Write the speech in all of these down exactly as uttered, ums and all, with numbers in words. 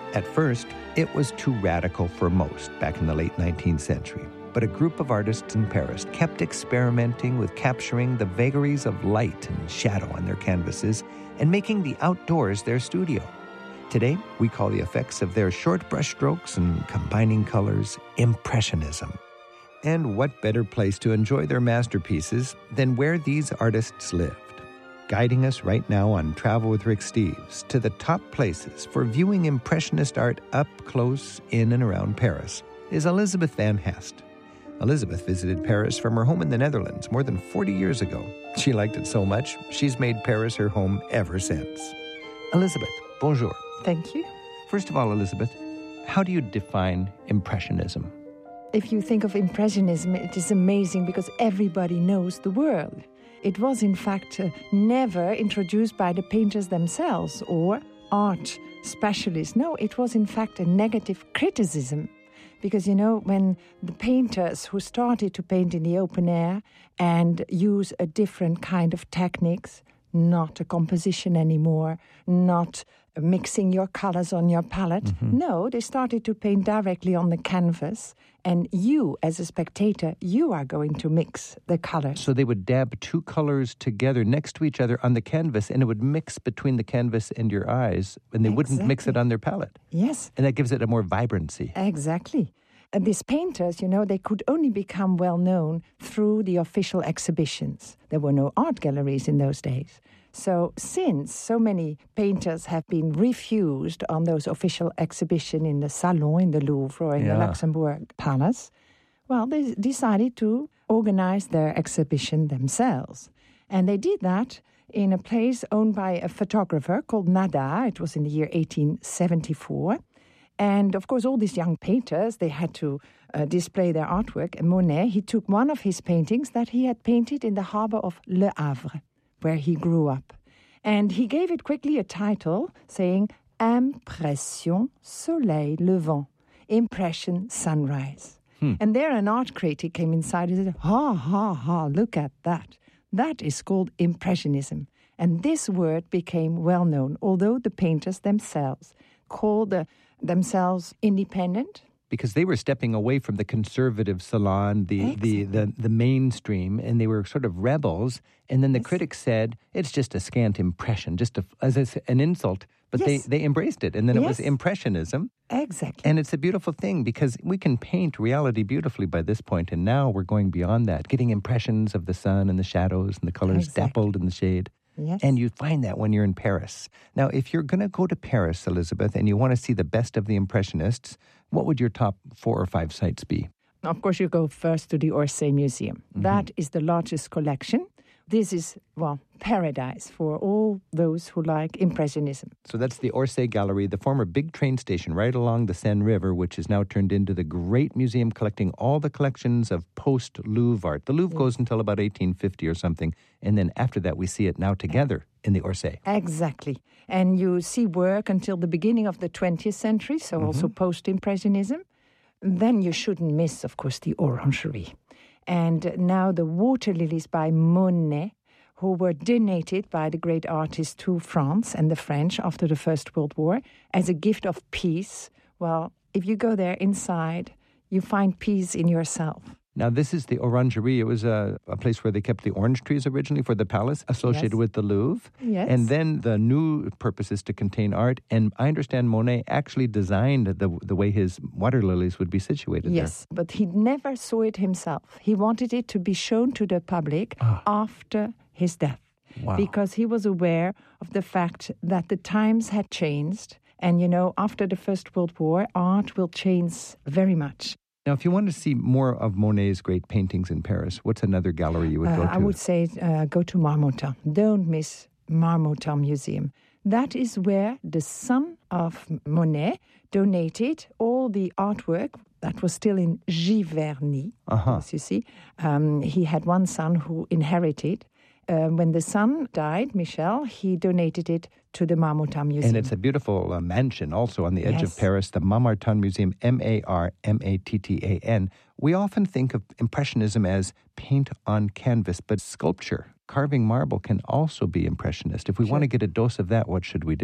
At first, it was too radical for most back in the late nineteenth century. But a group of artists in Paris kept experimenting with capturing the vagaries of light and shadow on their canvases and making the outdoors their studio. Today, we call the effects of their short brushstrokes and combining colors Impressionism. And what better place to enjoy their masterpieces than where these artists lived? Guiding us right now on Travel with Rick Steves to the top places for viewing Impressionist art up close in and around Paris is Elizabeth Van Hest. Elizabeth visited Paris from her home in the Netherlands more than forty years ago. She liked it so much, she's made Paris her home ever since. Elizabeth, bonjour. Thank you. First of all, Elizabeth, how do you define Impressionism? If you think of Impressionism, it is amazing because everybody knows the word. It was, in fact, uh, never introduced by the painters themselves or art specialists. No, it was, in fact, a negative criticism. Because, you know, when the painters who started to paint in the open air and use a different kind of techniques, not a composition anymore, not mixing your colors on your palette. Mm-hmm. No, they started to paint directly on the canvas. And you, as a spectator, you are going to mix the colors. So they would dab two colors together next to each other on the canvas, and it would mix between the canvas and your eyes, and they exactly. wouldn't mix it on their palette. Yes. And that gives it a more vibrancy. Exactly. And these painters, you know, they could only become well known through the official exhibitions. There were no art galleries in those days. So since so many painters have been refused on those official exhibitions in the Salon, in the Louvre, or in yeah. the Luxembourg Palace, well, they decided to organize their exhibition themselves. And they did that in a place owned by a photographer called Nada. It was in the year eighteen seventy-four. And, of course, all these young painters, they had to uh, display their artwork. And Monet, he took one of his paintings that he had painted in the harbor of Le Havre, where he grew up. And he gave it quickly a title saying, Impression Soleil Levant, Impression Sunrise. Hmm. And there an art critic came inside and said, ha, ha, ha, look at that. That is called Impressionism. And this word became well known, although the painters themselves called the themselves independent. Because they were stepping away from the conservative salon, the, exactly. the, the, the mainstream, and they were sort of rebels. And then the yes. critics said, it's just a scant impression, just a, as a, an insult. But yes. they, they embraced it. And then yes. it was Impressionism. Exactly. And it's a beautiful thing because we can paint reality beautifully by this point. And now we're going beyond that, getting impressions of the sun and the shadows and the colors exactly. dappled in the shade. Yes. And you find that when you're in Paris. Now, if you're going to go to Paris, Elizabeth, and you want to see the best of the Impressionists, what would your top four or five sites be? Of course, you go first to the Orsay Museum. Mm-hmm. That is the largest collection. This is, well, paradise for all those who like Impressionism. So that's the Orsay Gallery, the former big train station right along the Seine River, which is now turned into the great museum collecting all the collections of post-Louvre art. The Louvre yes. goes until about eighteen fifty or something, and then after that we see it now together in the Orsay. Exactly. And you see work until the beginning of the twentieth century, so mm-hmm. also post-Impressionism. Then you shouldn't miss, of course, the Orangerie. And now the water lilies by Monet, who were donated by the great artist to France and the French after the First World War as a gift of peace. Well, if you go there inside, you find peace in yourself. Now, this is the Orangerie. It was a, a place where they kept the orange trees originally for the palace associated yes. with the Louvre. Yes. And then the new purpose is to contain art. And I understand Monet actually designed the the way his water lilies would be situated yes, there. Yes, but he never saw it himself. He wanted it to be shown to the public ah. after his death. Wow. Because he was aware of the fact that the times had changed. And, you know, after the First World War, art will change very much. Now, if you want to see more of Monet's great paintings in Paris, what's another gallery you would uh, go to? I would say uh, go to Marmottan. Don't miss Marmottan Museum. That is where the son of Monet donated all the artwork that was still in Giverny, uh-huh. as you see. Um, he had one son who inherited. Uh, when the son died, Michel, he donated it to the Marmottan Museum. And it's a beautiful uh, mansion also on the edge yes. of Paris, the Marmottan Museum, M A R M A T T A N. We often think of Impressionism as paint on canvas, but sculpture, carving marble can also be Impressionist. If we sure. want to get a dose of that, what should we do?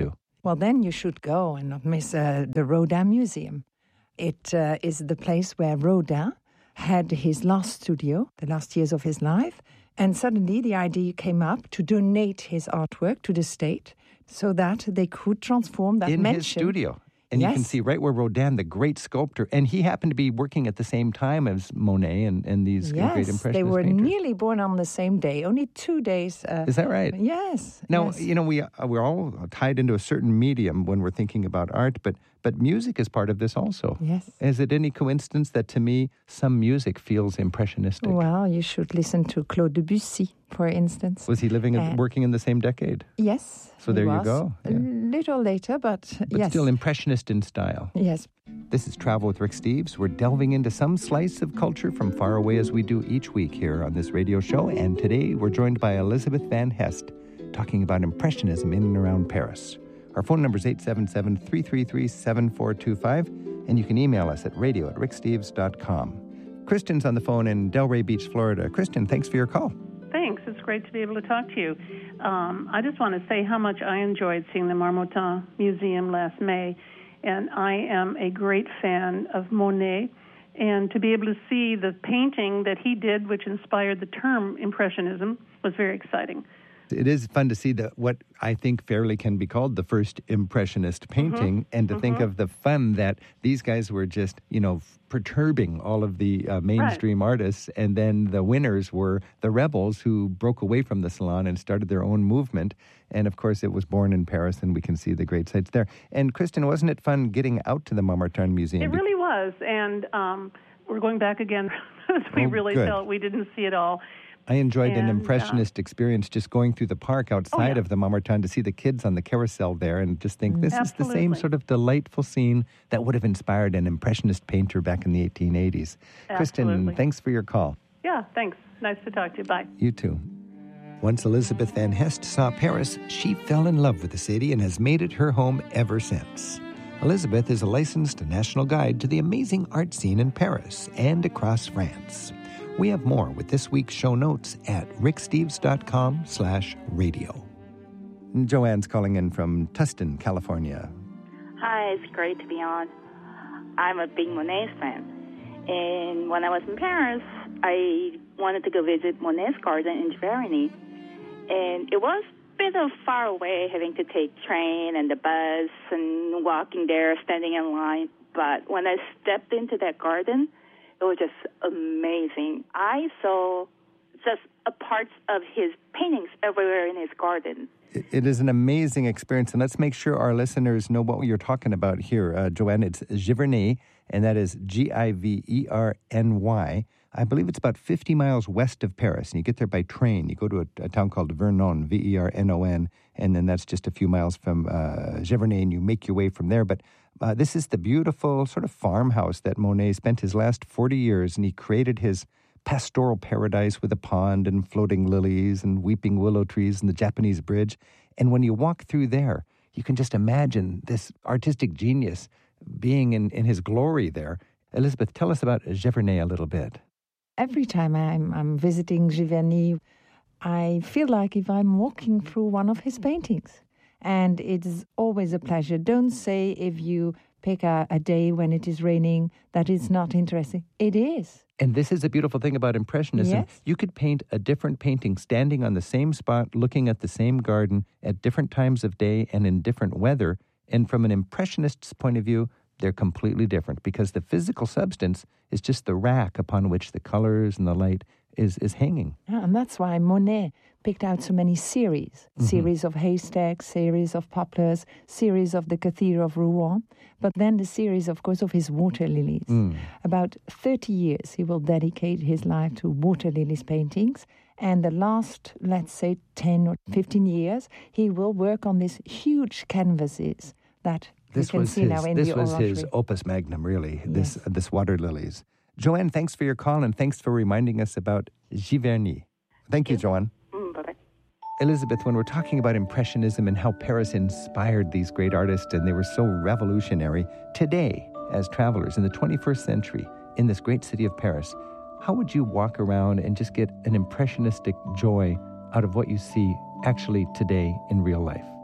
Well, then you should go and not miss uh, the Rodin Museum. It uh, is the place where Rodin had his last studio, the last years of his life, and suddenly the idea came up to donate his artwork to the state so that they could transform that in mansion. his studio. And yes. you can see right where Rodin, the great sculptor, and he happened to be working at the same time as Monet and, and these yes, great Impressionist they were painters. nearly born on the same day, only two days. Uh, Is that right? Yes. Now, yes. you know, we, uh, we're all tied into a certain medium when we're thinking about art, but but music is part of this also. Yes. Is it any coincidence that, to me, some music feels impressionistic? Well, you should listen to Claude Debussy, for instance. Was he living and Uh, working in the same decade? Yes. So there he you was. go. A Yeah. little later, but, But yes. still impressionist in style. Yes. This is Travel with Rick Steves. We're delving into some slice of culture from far away as we do each week here on this radio show. And today we're joined by Elizabeth Van Hest talking about Impressionism in and around Paris. Our phone number is eight seven seven, three three three, seven four two five, and you can email us at radio at rick steves dot com. Kristen's on the phone in Delray Beach, Florida. Kristen, thanks for your call. Thanks. It's great to be able to talk to you. Um, I just want to say how much I enjoyed seeing the Marmottan Museum last May, and I am a great fan of Monet, and to be able to see the painting that he did, which inspired the term Impressionism, was very exciting. It is fun to see the, what I think fairly can be called the first Impressionist painting, mm-hmm. and to mm-hmm. think of the fun that these guys were just, you know, perturbing all of the uh, mainstream right. artists, and then the winners were the rebels who broke away from the salon and started their own movement. And, of course, it was born in Paris, and we can see the great sights there. And, Kristen, wasn't it fun getting out to the Marmottan Museum? It really was, and um, we're going back again as we oh, really good. felt we didn't see it all. I enjoyed and, an impressionist uh, experience just going through the park outside oh, yeah. of the Marmottan to see the kids on the carousel there and just think this Absolutely. is the same sort of delightful scene that would have inspired an impressionist painter back in the eighteen eighties. Absolutely. Kristen, thanks for your call. Yeah, thanks. Nice to talk to you. Bye. You too. Once Elizabeth Van Hest saw Paris, she fell in love with the city and has made it her home ever since. Elizabeth is a licensed national guide to the amazing art scene in Paris and across France. We have more with this week's show notes at ricksteves.com slash radio. Joanne's calling in from Tustin, California. Hi, it's great to be on. I'm a big Monet fan. And when I was in Paris, I wanted to go visit Monet's garden in Giverny. And it was a bit of far away, having to take train and the bus and walking there, standing in line. But when I stepped into that garden, it was just amazing. I saw just a parts of his paintings everywhere in his garden. It is an amazing experience, and let's make sure our listeners know what you're talking about here. Uh, Joanne, it's Giverny, and that is G I V E R N Y. I believe it's about fifty miles west of Paris, and you get there by train. You go to a, a town called Vernon, V E R N O N, and then that's just a few miles from uh, Giverny, and you make your way from there. But uh, this is the beautiful sort of farmhouse that Monet spent his last forty years, and he created his pastoral paradise with a pond and floating lilies and weeping willow trees and the Japanese bridge. And when you walk through there, you can just imagine this artistic genius being in, in his glory there. Elizabeth, tell us about Giverny a little bit. Every time I'm, I'm visiting Giverny, I feel like if I'm walking through one of his paintings. And it's always a pleasure. Don't say if you pick a, a day when it is raining that it's not interesting. It is. And this is a beautiful thing about Impressionism. Yes. You could paint a different painting standing on the same spot, looking at the same garden at different times of day and in different weather. And from an Impressionist's point of view, they're completely different because the physical substance is just the rack upon which the colors and the light is, is hanging. Yeah, and that's why Monet picked out so many series. Mm-hmm. Series of haystacks, series of poplars, series of the Cathedral of Rouen, but then the series, of course, of his water lilies. Mm. About thirty years he will dedicate his life to water lilies paintings, and the last, let's say, ten or fifteen years, he will work on these huge canvases that this you can was see his, now in this the was oratory. his opus magnum, really, this, yes. this water lilies. Joanne, thanks for your call, and thanks for reminding us about Giverny. Thank you, Joanne. Mm, bye-bye. Elizabeth, when we're talking about Impressionism and how Paris inspired these great artists and they were so revolutionary, today, as travelers in the twenty-first century, in this great city of Paris, how would you walk around and just get an impressionistic joy out of what you see actually today in real life?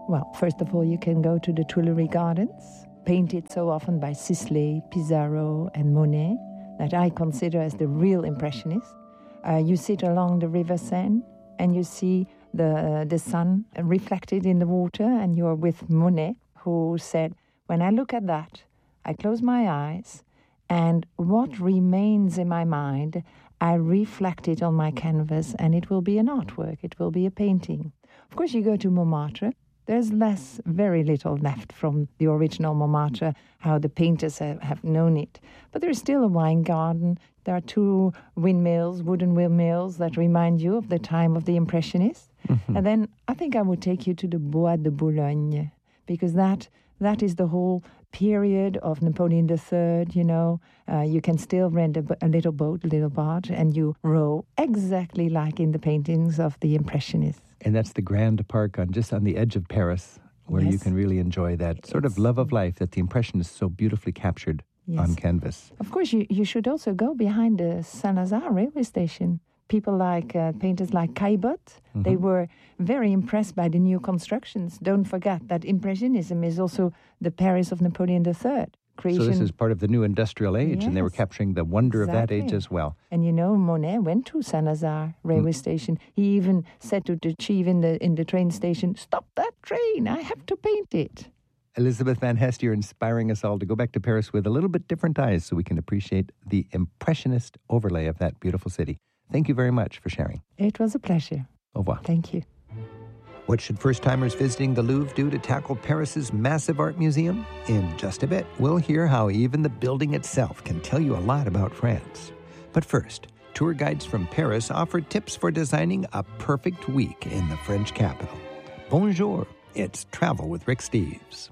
Well, first of all, you can go to the Tuileries Gardens, painted so often by Sisley, Pissarro, and Monet, that I consider as the real Impressionists. Uh, you sit along the River Seine, and you see the uh, the sun reflected in the water, and you're with Monet, who said, when I look at that, I close my eyes, and what remains in my mind, I reflect it on my canvas, and it will be an artwork, it will be a painting. Of course, you go to Montmartre, there's less, very little left from the original Montmartre, how the painters have, have known it. But there's still a wine garden. There are two windmills, wooden windmills, that remind you of the time of the Impressionists. Mm-hmm. And then I think I would take you to the Bois de Boulogne, because that that is the whole period of Napoleon the Third, you know. Uh, you can still rent a, a little boat, a little barge, and you row exactly like in the paintings of the Impressionists. And that's the Grand Park on just on the edge of Paris, where yes. you can really enjoy that sort it's, of love of life that the Impressionists so beautifully captured yes. on canvas. Of course, you, you should also go behind the Saint-Lazare railway station. People like, uh, painters like Caillebotte, mm-hmm. they were very impressed by the new constructions. Don't forget that Impressionism is also the Paris of Napoleon the Third. Creation. So this is part of the new industrial age, yes. and they were capturing the wonder exactly. of that age as well. And you know, Monet went to Saint-Lazare railway mm. station. He even said to the chief in the in the train station, "Stop that train, I have to paint it." Elizabeth Van Hest, you're inspiring us all to go back to Paris with a little bit different eyes so we can appreciate the Impressionist overlay of that beautiful city. Thank you very much for sharing. It was a pleasure. Au revoir. Thank you. What should first-timers visiting the Louvre do to tackle Paris's massive art museum? In just a bit, we'll hear how even the building itself can tell you a lot about France. But first, tour guides from Paris offer tips for designing a perfect week in the French capital. Bonjour, it's Travel with Rick Steves.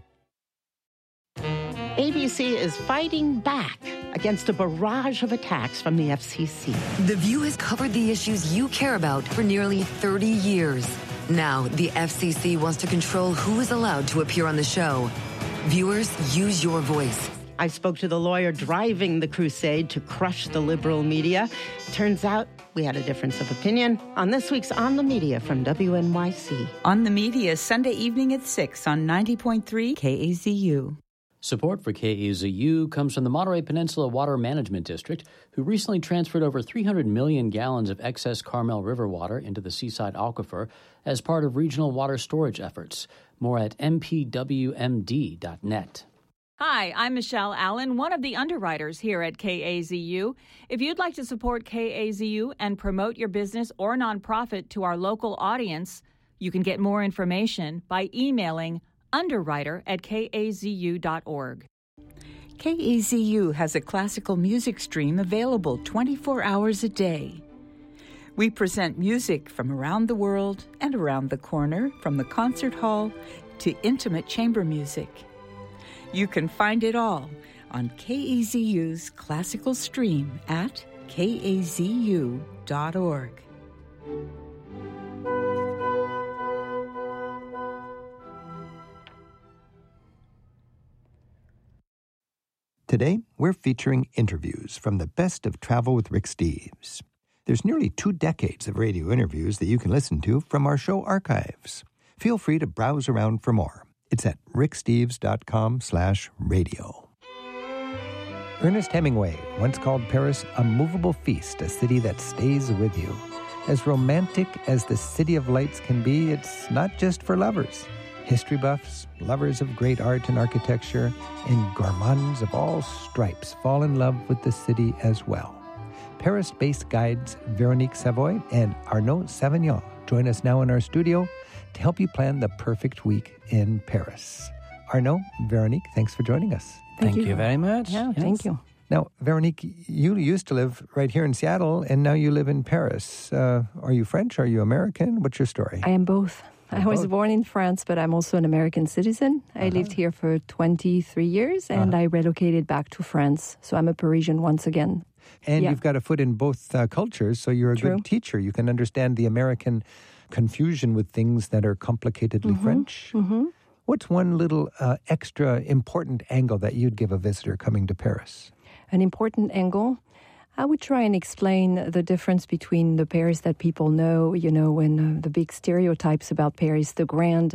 A B C is fighting back against a barrage of attacks from the F C C. The View has covered the issues you care about for nearly thirty years. Now, the F C C wants to control who is allowed to appear on the show. Viewers, use your voice. I spoke to the lawyer driving the crusade to crush the liberal media. Turns out we had a difference of opinion on this week's On the Media from W N Y C. On the Media, Sunday evening at six on ninety point three K A Z U. Support for K A Z U comes from the Monterey Peninsula Water Management District, who recently transferred over three hundred million gallons of excess Carmel River water into the Seaside Aquifer as part of regional water storage efforts. More at m p w m d dot net. Hi, I'm Michelle Allen, one of the underwriters here at K A Z U. If you'd like to support K A Z U and promote your business or nonprofit to our local audience, you can get more information by emailing underwriter at k a z u dot org. K A Z U has a classical music stream available twenty-four hours a day. We present music from around the world and around the corner, from the concert hall to intimate chamber music. You can find it all on K A Z U's classical stream at k a z u dot org. Today, we're featuring interviews from the best of Travel with Rick Steves. There's nearly two decades of radio interviews that you can listen to from our show archives. Feel free to browse around for more. It's at ricksteves.com slash radio. Ernest Hemingway once called Paris a movable feast, a city that stays with you. As romantic as the City of Lights can be, it's not just for lovers. History buffs, lovers of great art and architecture, and gourmands of all stripes fall in love with the city as well. Paris-based guides Véronique Savoy and Arnaud Savignon join us now in our studio to help you plan the perfect week in Paris. Arnaud, Véronique, thanks for joining us. Thank, thank you. you very much. Yeah, yes. Thank you. Now, Véronique, you used to live right here in Seattle, and now you live in Paris. Uh, are you French? Are you American? What's your story? I am both. I was both. born in France, but I'm also an American citizen. I uh-huh. lived here for twenty-three years, and uh-huh. I relocated back to France. So I'm a Parisian once again. And yeah. you've got a foot in both uh, cultures, so you're a True. good teacher. You can understand the American confusion with things that are complicatedly mm-hmm. French. Mm-hmm. What's one little uh, extra important angle that you'd give a visitor coming to Paris? An important angle? I would try and explain the difference between the Paris that people know, you know, and uh, the big stereotypes about Paris, the grand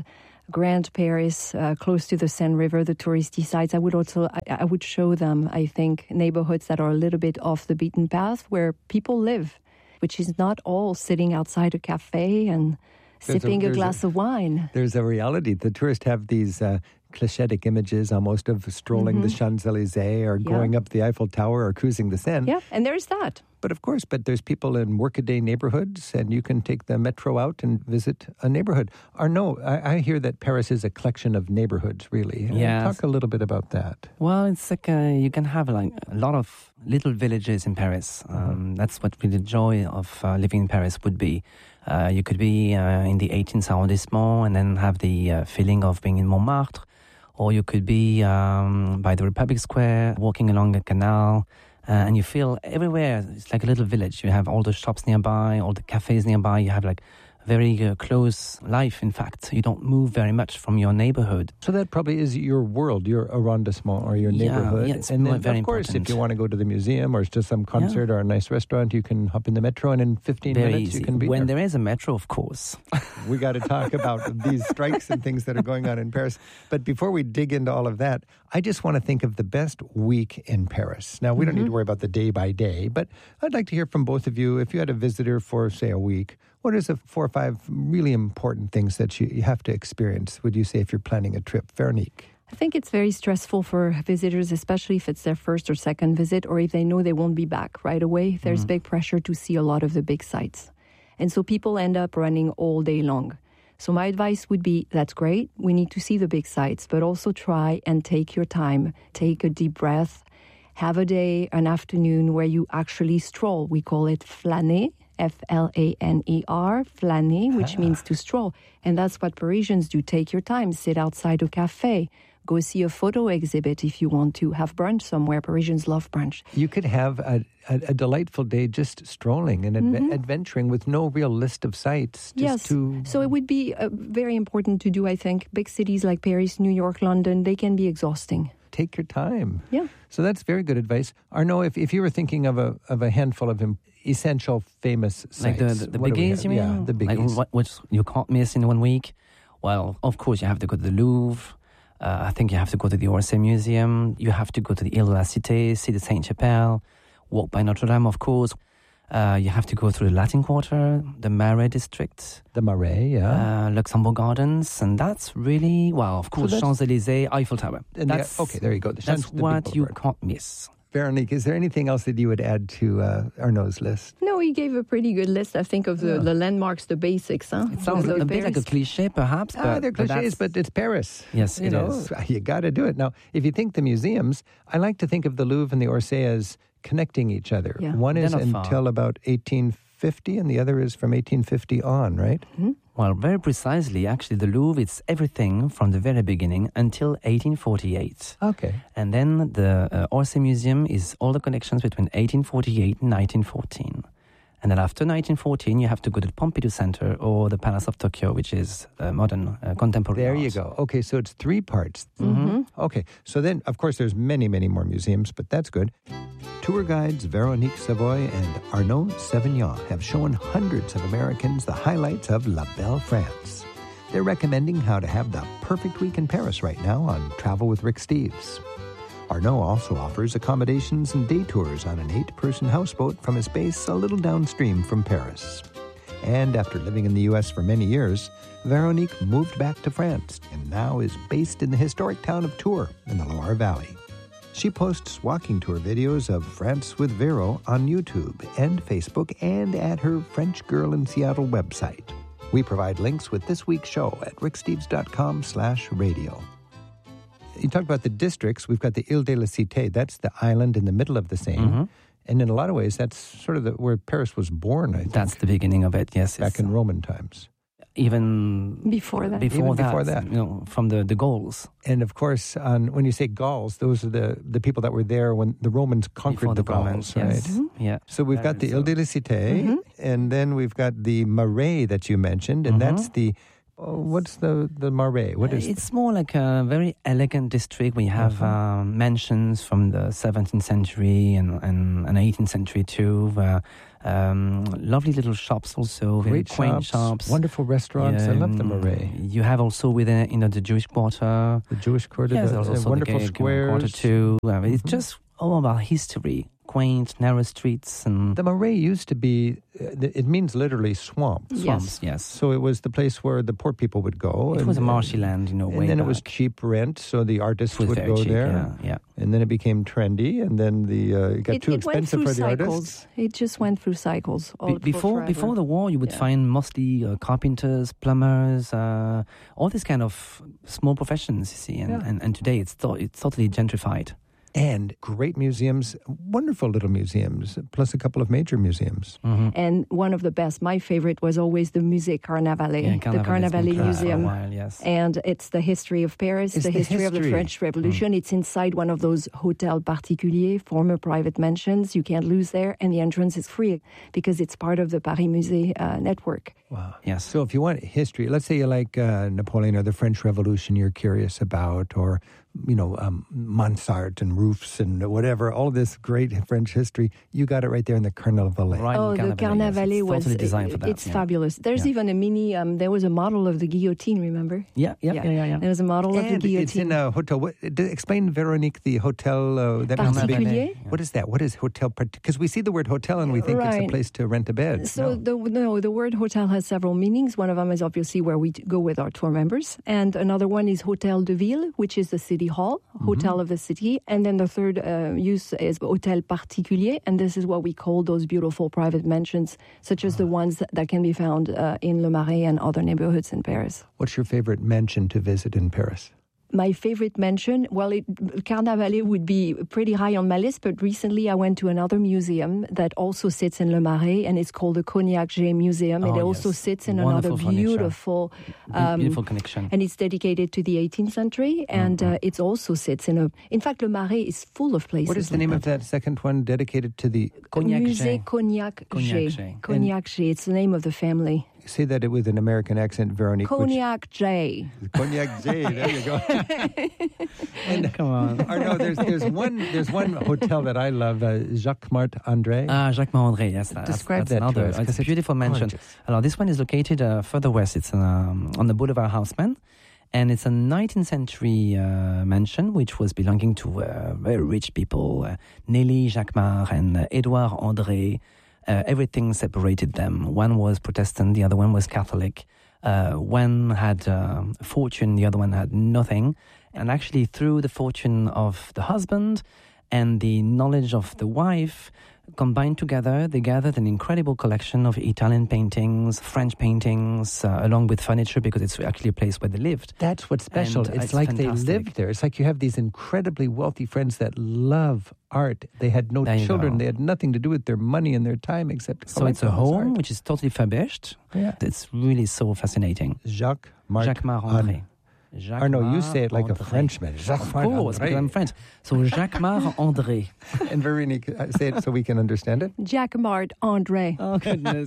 Grand Paris, uh, close to the Seine River, the touristy sites. I would also, I, I would show them, I think, neighborhoods that are a little bit off the beaten path where people live, which is not all sitting outside a cafe and there's sipping a, a glass a, of wine. There's a reality. The tourists have these uh, clichetic images almost of strolling mm-hmm. the Champs-Elysees or yeah. going up the Eiffel Tower or cruising the Seine. Yeah, and there's that. But of course, but there's people in workaday neighborhoods, and you can take the metro out and visit a neighborhood. Arnaud, I, I hear that Paris is a collection of neighborhoods, really. Yeah. Talk a little bit about that. Well, it's like a, you can have like a lot of little villages in Paris. Um, mm-hmm. That's what really the joy of uh, living in Paris would be. Uh, you could be uh, in the eighteenth arrondissement and then have the uh, feeling of being in Montmartre, or you could be um, by the Republic Square, walking along a canal. Uh, and you feel everywhere, it's like a little village. You have all the shops nearby, all the cafes nearby. You have like very uh, close life, in fact. You don't move very much from your neighborhood. So that probably is your world, your arrondissement or your neighborhood. Yeah, yeah, it's and then, very of course, important. if you want to go to the museum or to some concert yeah. or a nice restaurant, you can hop in the metro and in fifteen very minutes easy. you can be When there. there is a metro, of course. We got to talk about these strikes and things that are going on in Paris. But before we dig into all of that, I just want to think of the best week in Paris. Now, we mm-hmm. don't need to worry about the day by day, but I'd like to hear from both of you. If you had a visitor for, say, a week, what are the four or five really important things that you, you have to experience, would you say, if you're planning a trip? Veronique? I think it's very stressful for visitors, especially if it's their first or second visit, or if they know they won't be back right away. There's mm. big pressure to see a lot of the big sites. And so people end up running all day long. So my advice would be, that's great. We need to see the big sites, but also try and take your time. Take a deep breath. Have a day, an afternoon where you actually stroll. We call it flâner. F L A N E R, flâner, which ah. means to stroll. And that's what Parisians do. Take your time, sit outside a cafe, go see a photo exhibit if you want to, have brunch somewhere. Parisians love brunch. You could have a, a, a delightful day just strolling and adve- mm-hmm. adventuring with no real list of sites. Just yes, to... so it would be uh, very important to do, I think. Big cities like Paris, New York, London, they can be exhausting. Take your time. Yeah. So that's very good advice. Arnaud, if, if you were thinking of a of a handful of im- essential famous sites. Like the, the, the biggies, you mean? Yeah, the biggies. Like what, what you can't miss in one week? Well, of course, you have to go to the Louvre. Uh, I think you have to go to the Orsay Museum. You have to go to the Ile de la Cité, see the Sainte-Chapelle, walk by Notre Dame, of course. Uh, you have to go through the Latin Quarter, the Marais district. The Marais, yeah. Uh, Luxembourg Gardens. And that's really, well, of course, so Champs-Élysées, Eiffel Tower. And that's, the, okay, there you go. The that's Champs, the what you can't miss. Veronique, is there anything else that you would add to uh, Arnaud's list? No, he gave a pretty good list, I think, of the, yeah. the landmarks, the basics. Huh? It sounds a, a bit like a cliche, perhaps. Ah, but, they're cliches, but, but it's Paris. Yes, you it know, is. You got to do it. Now, if you think the museums, I like to think of the Louvre and the Orsay as connecting each other. Yeah. One is until far. about eighteen fifty, and the other is from eighteen fifty on, right? Mm-hmm. Well, very precisely, actually, the Louvre, it's everything from the very beginning until eighteen forty-eight. Okay. And then the uh, Orsay Museum is all the connections between eighteen forty-eight and nineteen fourteen. And then after nineteen fourteen, you have to go to the Pompidou Center or the Palace of Tokyo, which is uh, modern, uh, contemporary There art. you go. Okay, so it's three parts. Mm-hmm. Okay, so then, of course, there's many, many more museums, but that's good. Tour guides Veronique Savoy and Arnaud Sevignon have shown hundreds of Americans the highlights of La Belle France. They're recommending how to have the perfect week in Paris right now on Travel with Rick Steves. Arnaud also offers accommodations and day tours on an eight-person houseboat from his base a little downstream from Paris. And after living in the U S for many years, Veronique moved back to France and now is based in the historic town of Tours in the Loire Valley. She posts walking tour videos of France with Vero on YouTube and Facebook and at her French Girl in Seattle website. We provide links with this week's show at ricksteves.com slash radio. You talked about the districts. We've got the Ile de la Cité. That's the island in the middle of the Seine. Mm-hmm. And in a lot of ways, that's sort of the, where Paris was born, I think. That's the beginning of it, yes. Back in Roman times. Even before that. Before Even that, before that. You know, from the, the Gauls. And of course, on, when you say Gauls, those are the, the people that were there when the Romans conquered before the, the Gauls, Romans, right? Yes. Mm-hmm. Yeah. So we've got the so. Ile de la Cité, mm-hmm. and then we've got the Marais that you mentioned, and mm-hmm. that's the what's the, the Marais? What is uh, It's more like a very elegant district. We have uh-huh. um, mansions from the seventeenth century and, and, and eighteenth century too. Uh, um, lovely little shops also, very Great quaint shops, shops. Wonderful restaurants. Yeah, I love the Marais. You have also within you know the Jewish Quarter. The Jewish Quarter, yes, the, there's the also wonderful the squares. Quarter too. Uh, mm-hmm. It's just all about history. Quaint, narrow streets. And the Marais used to be, uh, it means literally swamp. Swamps, yes. yes. So it was the place where the poor people would go. It and, was a marshy land, you know, and way then back. it was cheap rent, so the artists would go cheap, there. Yeah, yeah. And then it became trendy, and then the uh, it got it, too it expensive went for through the cycles. artists. It just went through cycles. All, Be- before before the war, you would yeah. find mostly uh, carpenters, plumbers, uh, all these kind of small professions, you see. And, Yeah. and, and today it's, to- it's totally gentrified. And great museums, wonderful little museums, plus a couple of major museums. Mm-hmm. And one of the best, my favorite, was always the Musée Carnavalet, Yeah, the Carnavalet Museum. While, yes. And it's the history of Paris, It's the, the history, of the history. French Revolution. Mm. It's inside one of those hôtels particuliers, former private mansions. You can't lose there, and the entrance is free because it's part of the Paris Musée uh, network. Wow. Yes. So if you want history, let's say you like uh, Napoleon or the French Revolution you're curious about, or, you know, um, Mansart and roofs and whatever, all this great French history, you got it right there in the Carnavalet. Right, oh, the Carnavalet yes. was totally designed for that. It's yeah. fabulous. There's yeah. even a mini. Um, there was a model of the guillotine. Remember? Yeah, yeah, yeah, yeah. yeah. There was a model and of the guillotine. It's in a hotel. What, d- explain, Veronique, the hotel uh, that means big- Particulier? What is that? What is hotel? Because we see the word hotel and we think Right. it's a place to rent a bed. So no. the no, the word hotel has several meanings. One of them is obviously where we go with our tour members, and another one is Hôtel de Ville, which is the city hall, mm-hmm. hotel of the city, and then the third uh, use is Hôtel Particulier, and this is what we call those beautiful private mansions, such as oh. the ones that, that can be found uh, in Le Marais and other neighborhoods in Paris. What's your favorite mansion to visit in Paris? My favorite mansion, well, it, Carnavalet would be pretty high on my list, but recently I went to another museum that also sits in Le Marais, and it's called the Cognac J Museum. Oh, it also yes. sits in Wonderful another beautiful... Um, beautiful connection. And it's dedicated to the eighteenth century, and mm-hmm. uh, it also sits in a... In fact, Le Marais is full of places. What is the like name that. of that second one dedicated to the... Cognac Musée J. Cognac J. J. Cognac J. It's the name of the family. Say that with an American accent, Veronique. Cognac J. Cognac J. There you go. And come on. Or no, there's there's one there's one hotel that I love, uh, Jacques Martin André. Ah, Jacques Martin André. Yes, that, Describe that's, that's that another. to us, It's a beautiful it's mansion. gorgeous. Alors, this one is located uh, further west. It's um, on the Boulevard Haussmann. And it's a nineteenth century uh, mansion which was belonging to uh, very rich people, uh, Nelly Jacquemart and uh, Edouard André. Uh, everything separated them. One was Protestant, the other one was Catholic. Uh, one had uh, fortune, the other one had nothing. And actually, through the fortune of the husband and the knowledge of the wife, combined together, they gathered an incredible collection of Italian paintings, French paintings, uh, along with furniture, because it's actually a place where they lived. That's what's special. And it's, it's like fantastic. they lived there. It's like you have these incredibly wealthy friends that love art. They had no There you children. go. They had nothing to do with their money and their time except So it's a collect all this home art. which is totally furbished. Yeah. It's really so fascinating. Jacques Martin Jacques André. Or no, you say it like a Frenchman. Jacques Of course, because I'm French. So Jacques André. And Veronique, uh, say it so we can understand it. Jacques Martin André. Oh, goodness.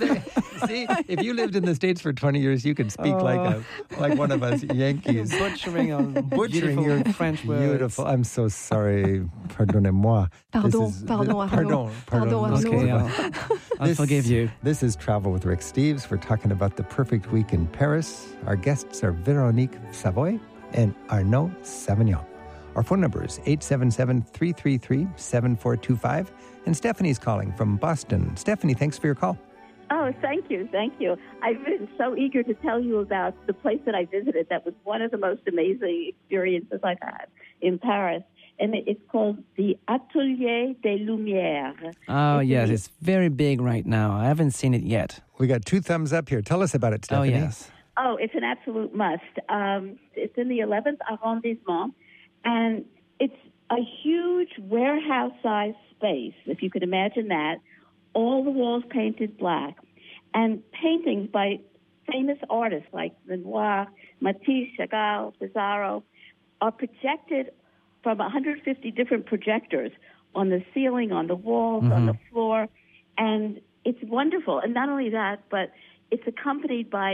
See, if you lived in the States for twenty years, you could speak Oh. like a like one of us Yankees. Butchering on Butchering beautiful your French words. Beautiful. I'm so sorry. Pardonnez-moi. Pardon, This is- pardon, this- Arnaud. Pardon, Pardon, Arnaud. Okay, I'll, I'll This- forgive you. This is Travel with Rick Steves. We're talking about the perfect week in Paris. Our guests are Veronique Savoy and Arnaud Savignon. Our phone number is eight seven seven, three three three, seven four two five. And Stephanie's calling from Boston. Stephanie, thanks for your call. Oh, thank you, thank you. I've been so eager to tell you about the place that I visited. That was one of the most amazing experiences I've had in Paris. And it's called the Atelier des Lumières. Oh, It's yes, in- it's very big right now. I haven't seen it yet. We got two thumbs up here. Tell us about it, Oh, Stephanie. yes. Oh, it's an absolute must. Um, it's in the eleventh arrondissement, and it's a huge warehouse-sized space, if you could imagine that. All the walls painted black, and paintings by famous artists like Renoir, Matisse, Chagall, Pissarro are projected from one hundred fifty different projectors on the ceiling, on the walls, Mm-hmm. on the floor, and it's wonderful. And not only that, but it's accompanied by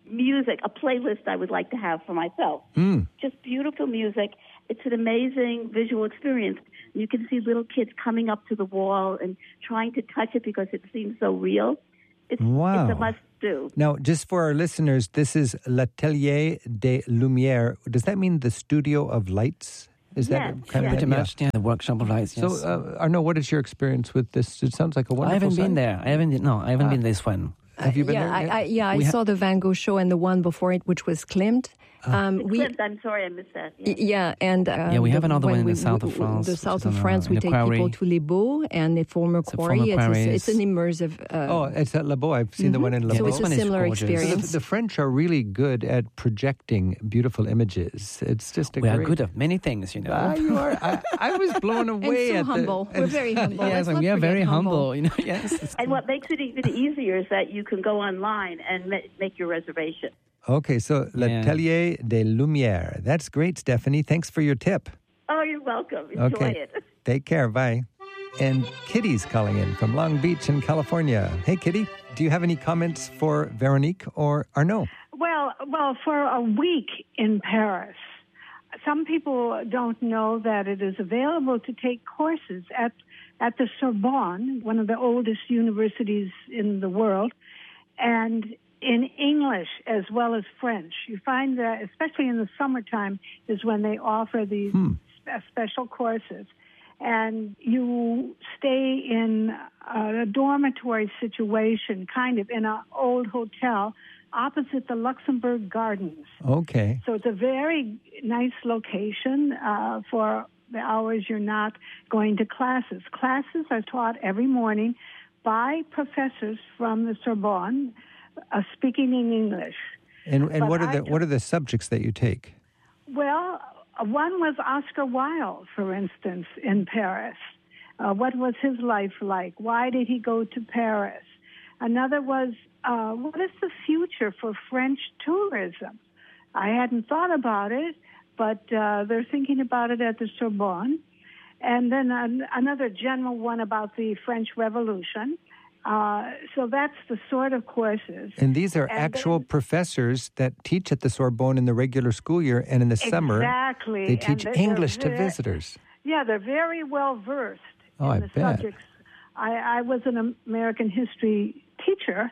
music, a playlist I would like to have for myself. Mm. Just beautiful music. It's an amazing visual experience. You can see little kids coming up to the wall and trying to touch it because it seems so real. It's, wow. it's a must-do. Now, just for our listeners, this is L'Atelier des Lumières. Does that mean the studio of lights? Is yes, that kind yes. of Pretty much, yeah, the workshop of lights, yes. So, uh, Arnaud, what is your experience with this? It sounds like a wonderful I haven't site. been there. I haven't been, no, I haven't Ah. been this one. Have you been yeah, there I, yet? I, yeah, I We ha- saw the Van Gogh show and the one before it, which was Klimt. Um, we, Clint, I'm sorry I missed that. Yeah. yeah, and uh, Yeah, we have the- another when one in we, the south of we- France, The which south is of in a- France, we in a take quarry. people to Les Baux and a former It's a quarry. former It's, a- quarry, it's an yes. immersive. Uh, Oh, it's at Le Beau. I've seen the one in Le so Beau. it's a one is similar gorgeous. experience. So the, the French are really good at projecting beautiful images. It's just a We are great... good at many things, you know. Ah, you are. I, I was blown away and so at humble. the... We're very humble. yes, Let's and not we are forget very humble, you know, yes. And what makes it even easier is that you can go online and ma- make your reservation. Okay, so L'Atelier des Lumières. That's great, Stephanie. Thanks for your tip. Oh, you're welcome. Enjoy Okay. it. Take care. Bye. And Kitty's calling in from Long Beach in California. Hey, Kitty, do you have any comments for Veronique or Arnaud? Well, well, for a week in Paris, some people don't know that it is available to take courses at at the Sorbonne, one of the oldest universities in the world, and in English as well as French. You find that, especially in the summertime, is when they offer these Hmm. spe- special courses. And you stay in a dormitory situation, kind of in an old hotel opposite the Luxembourg Gardens. Okay. So it's a very nice location uh, for the hours you're not going to classes. Classes are taught every morning by professors from the Sorbonne, uh, speaking in English. And and But what are I the took- what are the subjects that you take? Well, uh, one was Oscar Wilde, for instance, in Paris. Uh, what was his life like? Why did he go to Paris? Another was, uh, what is the future for French tourism? I hadn't thought about it, but uh, they're thinking about it at the Sorbonne. And then an, another general one about the French Revolution. Uh, so that's the sort of courses. And these are And actual then- professors that teach at the Sorbonne in the regular school year, and in the summer Exactly. they And teach they're- English to they're- visitors. Yeah, they're very well versed Oh, in I the bet. subjects. I, I was an American history teacher,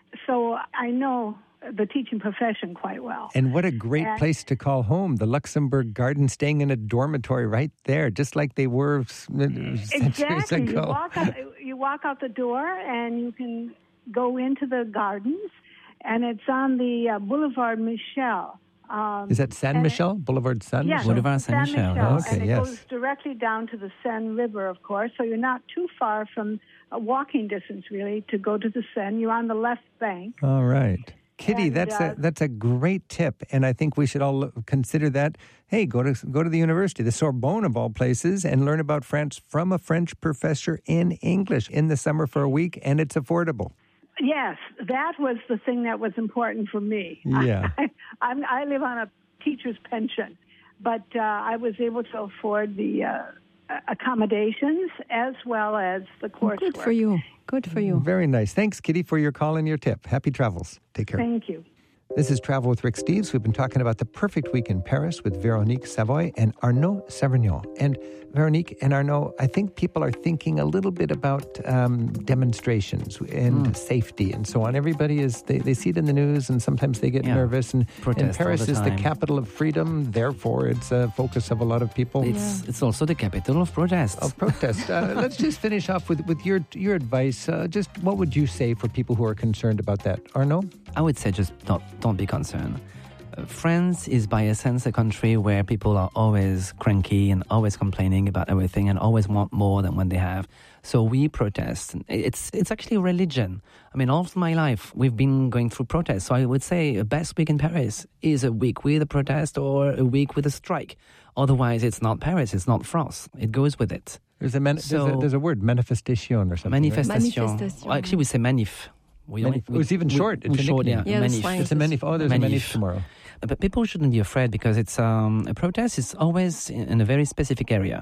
so I know the teaching profession quite well. And what a great And- place to call home, the Luxembourg Garden, staying in a dormitory right there, just like they were s- centuries Exactly. You ago. walk, out, you walk out the door and you can go into the gardens, and it's on the uh, Boulevard Michel. Um, Is that San and it- Michel? Boulevard San Yes, Michel? Boulevard San Saint-Michel, Michel, okay, and it yes. goes directly down to the Seine River, of course, so you're not too far from a walking distance, really, to go to the Seine. You're on the left bank. All right. Kitty, And, that's uh, a that's a great tip, and I think we should all look- consider that. Hey, go to go to the university, the Sorbonne of all places, and learn about France from a French professor in English in the summer for a week, and it's affordable. Yes, that was the thing that was important for me. Yeah. I, I'm, I live on a teacher's pension, but uh, I was able to afford the uh, accommodations as well as the coursework. Good for you. Good for you. Very nice. Thanks, Kitty, for your call and your tip. Happy travels. Take care. Thank you. This is Travel with Rick Steves. We've been talking about the perfect week in Paris with Veronique Savoy and Arnaud Savergnon. And Veronique and Arnaud, I think people are thinking a little bit about um, demonstrations and Mm. safety and so on. Everybody is, they, they see it in the news and sometimes they get Yeah. nervous. And, and Protest all Paris the is the time. capital of freedom. Therefore, it's a focus of a lot of people. It's it's also the capital of protests. Of protest. Uh, let's just finish off with, with your your advice. Uh, just what would you say for people who are concerned about that? Arnaud? I would say just don't, don't be concerned. Uh, France is by essence a country where people are always cranky and always complaining about everything and always want more than what they have. So we protest. It's it's actually a religion. I mean, all of my life we've been going through protests. So I would say a best week in Paris is a week with a protest or a week with a strike. Otherwise, it's not Paris, it's not France. It goes with it. There's a, man, So- there's, a there's a word, manifestation or something. right? Manifestation. Manifestation. Well, actually, we say manif. We Manif. don't- we- It's even we- short. It's we a short, yeah. nickname. Yeah, the manif. slang. It's a manif. Oh, there's Manif. a manif tomorrow. But people shouldn't be afraid because it's um, a protest is always in, in a very specific area.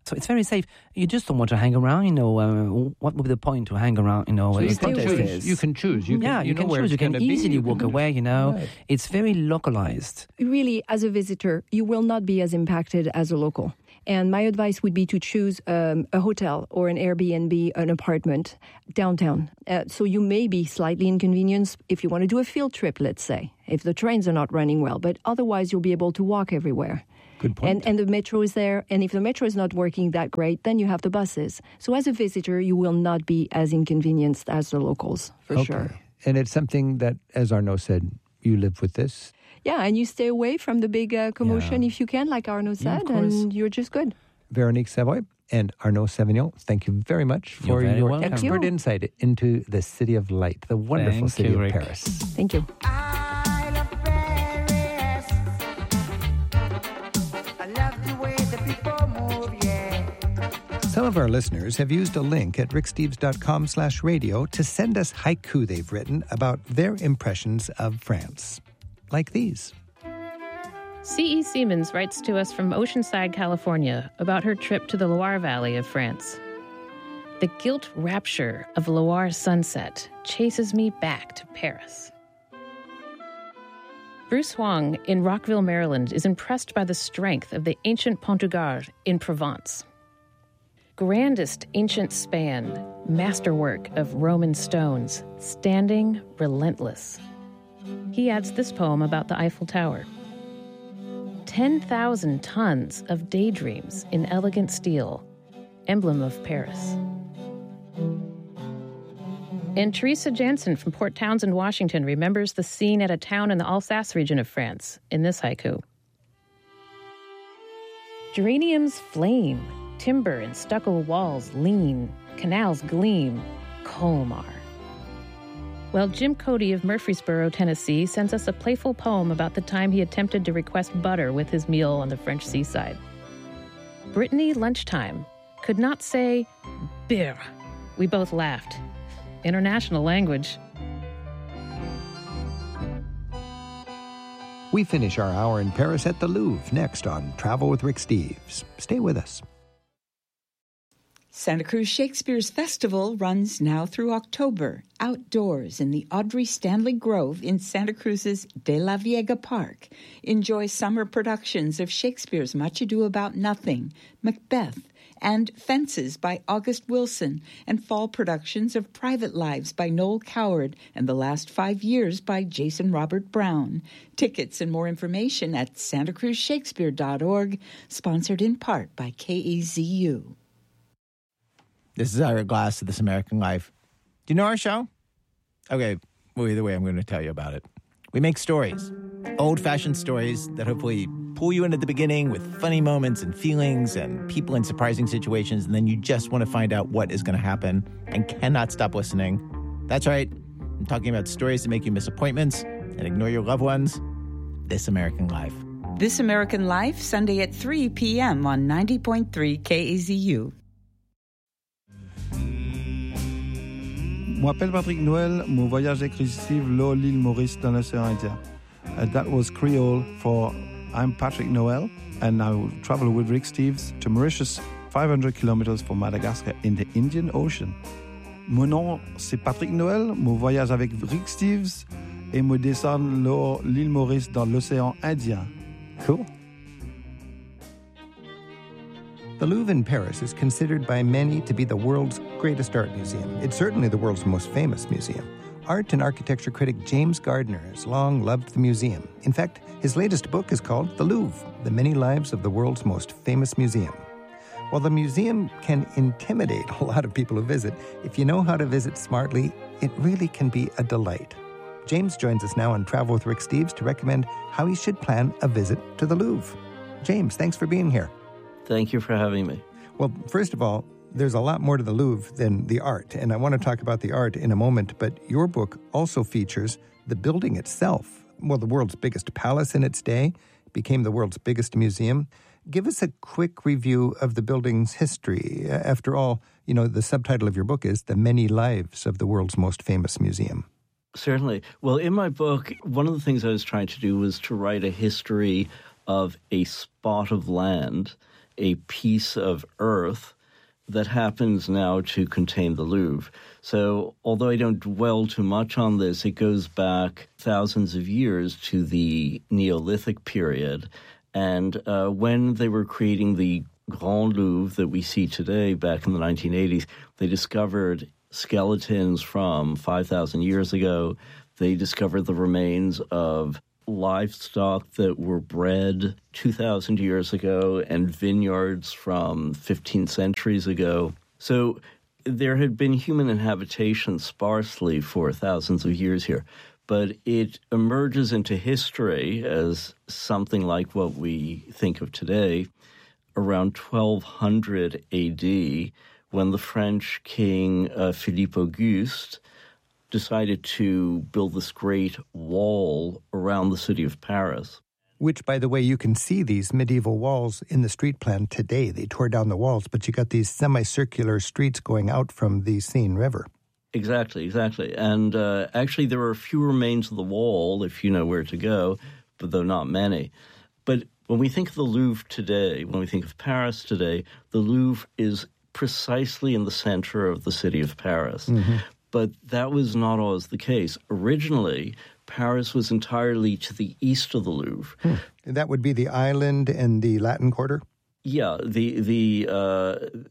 So it's very safe. You just don't want to hang around, you know. Uh, what would be the point to hang around, you know? So you, can choose. you can choose. You can, yeah, you, you can know choose. You can easily walk can away, you know. Right. It's very localized. Really, as a visitor, you will not be as impacted as a local. And my advice would be to choose um, a hotel or an Airbnb, an apartment downtown. Uh, so you may be slightly inconvenienced if you want to do a field trip, let's say, if the trains are not running well. But otherwise, you'll be able to walk everywhere. Good point. And, and the metro is there. And if the metro is not working that great, then you have the buses. So as a visitor, you will not be as inconvenienced as the locals, for okay. sure. And it's something that, as Arnaud said, you live with this. Yeah, and you stay away from the big uh, commotion yeah. if you can, like Arnaud said, yeah, and you're just good. Véronique Savoy and Arnaud Savignon, thank you very much for your welcome. expert you. insight into the City of Light, the wonderful Thank city you, of Rick. Paris. Thank you. Some of our listeners have used a link at ricksteves.com slash radio to send us haiku they've written about their impressions of France. Like these. C E. Siemens writes to us from Oceanside, California, about her trip to the Loire Valley of France. The gilt rapture of Loire sunset chases me back to Paris. Bruce Huang in Rockville, Maryland, is impressed by the strength of the ancient Pont du Gard in Provence. Grandest ancient span, masterwork of Roman stones, standing relentless. He adds this poem about the Eiffel Tower. ten thousand tons of daydreams in elegant steel, emblem of Paris. And Teresa Jansen from Port Townsend, Washington, remembers the scene at a town in the Alsace region of France in this haiku. Geraniums flame, timber and stucco walls lean, canals gleam, Colmar. Well, Jim Cody of Murfreesboro, Tennessee, sends us a playful poem about the time he attempted to request butter with his meal on the French seaside. Brittany lunchtime could not say beer. We both laughed. International language. We finish our hour in Paris at the Louvre next on Travel with Rick Steves. Stay with us. Santa Cruz Shakespeare's Festival runs now through October, outdoors in the Audrey Stanley Grove in Santa Cruz's De La Viega Park. Enjoy summer productions of Shakespeare's Much Ado About Nothing, Macbeth, and Fences by August Wilson, and fall productions of Private Lives by Noel Coward and The Last Five Years by Jason Robert Brown. Tickets and more information at santa cruz shakespeare dot org, sponsored in part by K A Z U. This is Ira Glass of This American Life. Do you know our show? Okay, well, either way, I'm going to tell you about it. We make stories, old-fashioned stories that hopefully pull you in at the beginning with funny moments and feelings and people in surprising situations, and then you just want to find out what is going to happen and cannot stop listening. That's right. I'm talking about stories that make you miss appointments and ignore your loved ones. This American Life. This American Life, Sunday at three p.m. on ninety point three K A Z U. M'appelle Patrick Noël, mon voyage exclusif l'île Maurice dans l'océan Indien. Uh, that was Creole for I'm Patrick Noël, and I will travel with Rick Steves to Mauritius, five hundred kilometers from Madagascar in the Indian Ocean. Mon nom, c'est Patrick Noël, mon voyage avec Rick Steves, et me descendre l'île Maurice dans l'océan Indien. Cool. The Louvre in Paris is considered by many to be the world's greatest art museum. It's certainly the world's most famous museum. Art and architecture critic James Gardner has long loved the museum. In fact, his latest book is called The Louvre, The Many Lives of the World's Most Famous Museum. While the museum can intimidate a lot of people who visit, if you know how to visit smartly, it really can be a delight. James joins us now on Travel with Rick Steves to recommend how he should plan a visit to the Louvre. James, thanks for being here. Thank you for having me. Well, first of all, there's a lot more to the Louvre than the art, and I want to talk about the art in a moment, but your book also features the building itself. Well, the world's biggest palace in its day became the world's biggest museum. Give us a quick review of the building's history. After all, you know, the subtitle of your book is The Many Lives of the World's Most Famous Museum. Certainly. Well, in my book, one of the things I was trying to do was to write a history of a spot of land a piece of earth that happens now to contain the Louvre. So although I don't dwell too much on this, it goes back thousands of years to the Neolithic period. And uh, when they were creating the Grand Louvre that we see today back in the nineteen eighties, they discovered skeletons from five thousand years ago. They discovered the remains of livestock that were bred two thousand years ago and vineyards from fifteen centuries ago. So there had been human inhabitation sparsely for thousands of years here, but it emerges into history as something like what we think of today around twelve hundred A D, when the French king uh, Philippe Auguste decided to build this great wall around the city of Paris. Which, by the way, you can see these medieval walls in the street plan today. They tore down the walls, but you got these semicircular streets going out from the Seine River. Exactly, exactly. And uh, actually, there are a few remains of the wall, if you know where to go, but though not many. But when we think of the Louvre today, when we think of Paris today, the Louvre is precisely in the center of the city of Paris. Mm-hmm. But that was not always the case. Originally, Paris was entirely to the east of the Louvre. Hmm. That would be the island and the Latin Quarter? Yeah, the the uh,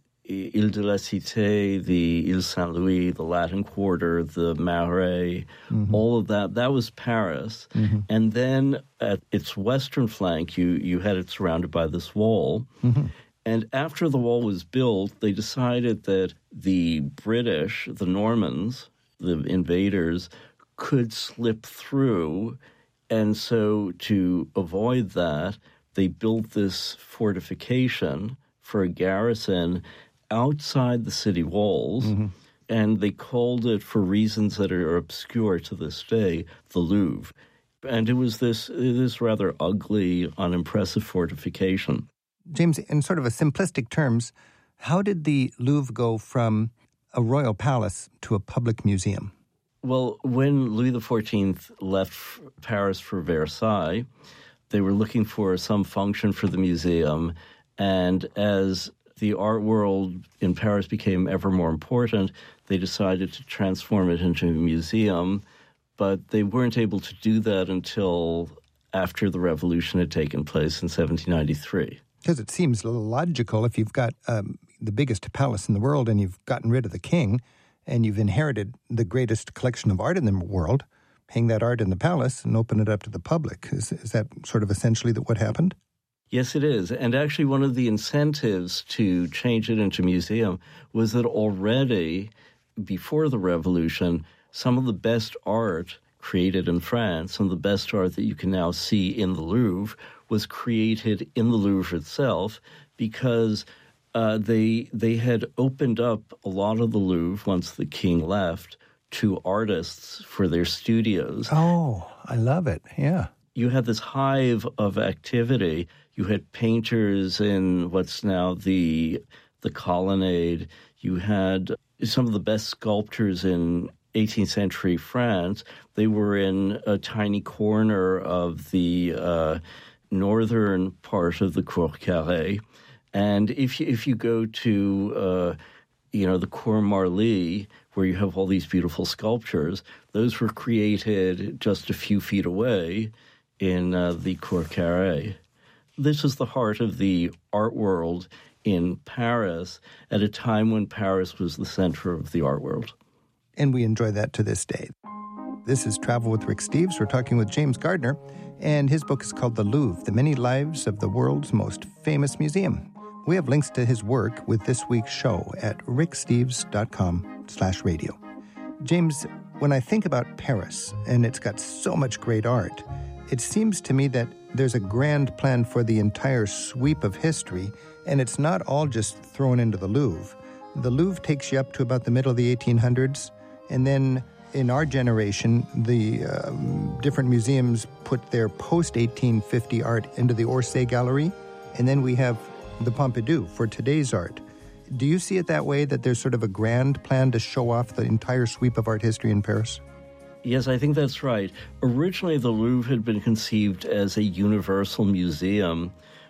Ile de la Cité, the Ile Saint-Louis, the Latin Quarter, the Marais, mm-hmm. all of that, that was Paris. Mm-hmm. And then at its western flank, you, you had it surrounded by this wall. Mm-hmm. And after the wall was built, they decided that the British, the Normans, the invaders, could slip through. And so to avoid that, they built this fortification for a garrison outside the city walls. Mm-hmm. And they called it, for reasons that are obscure to this day, the Louvre. And it was this, this rather ugly, unimpressive fortification. James, in sort of a simplistic terms, how did the Louvre go from a royal palace to a public museum? Well, when Louis the fourteenth left Paris for Versailles, they were looking for some function for the museum. And as the art world in Paris became ever more important, they decided to transform it into a museum. But they weren't able to do that until after the revolution had taken place in seventeen ninety-three. Because it seems logical if you've got um, the biggest palace in the world and you've gotten rid of the king and you've inherited the greatest collection of art in the world, hang that art in the palace and open it up to the public. Is, is that sort of essentially that what happened? Yes, it is. And actually one of the incentives to change it into a museum was that already before the revolution, some of the best art created in France, some of the best art that you can now see in the Louvre was created in the Louvre itself because uh, they they had opened up a lot of the Louvre once the king left to artists for their studios. Oh, I love it. Yeah. You had this hive of activity. You had painters in what's now the the colonnade. You had some of the best sculptors in eighteenth century France. They were in a tiny corner of the uh, northern part of the Cour Carrée. And if you, if you go to, uh, you know, the Cour Marly, where you have all these beautiful sculptures, those were created just a few feet away in uh, the Cour Carrée. This is the heart of the art world in Paris at a time when Paris was the center of the art world. And we enjoy that to this day. This is Travel with Rick Steves. We're talking with James Gardner, and his book is called The Louvre, The Many Lives of the World's Most Famous Museum. We have links to his work with this week's show at ricksteves.com slash radio. James, when I think about Paris, and it's got so much great art, it seems to me that there's a grand plan for the entire sweep of history, and it's not all just thrown into the Louvre. The Louvre takes you up to about the middle of the eighteen hundreds, and then in our generation, the um, different museums put their post-eighteen fifty art into the Orsay Gallery, and then we have the Pompidou for today's art. Do you see it that way, that there's sort of a grand plan to show off the entire sweep of art history in Paris? Yes, I think that's right. Originally, the Louvre had been conceived as a universal museum